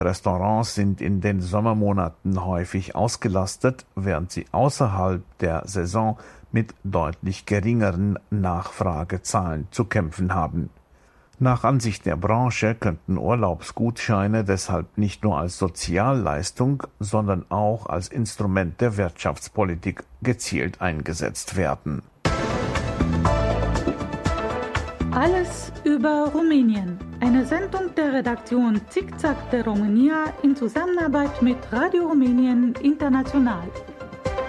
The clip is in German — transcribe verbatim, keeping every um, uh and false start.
Restaurants sind in den Sommermonaten häufig ausgelastet, während sie außerhalb der Saison mit deutlich geringeren Nachfragezahlen zu kämpfen haben. Nach Ansicht der Branche könnten Urlaubsgutscheine deshalb nicht nur als Sozialleistung, sondern auch als Instrument der Wirtschaftspolitik gezielt eingesetzt werden. Alles über Rumänien. Eine Sendung der Redaktion Zickzack de România in Zusammenarbeit mit Radio Rumänien International.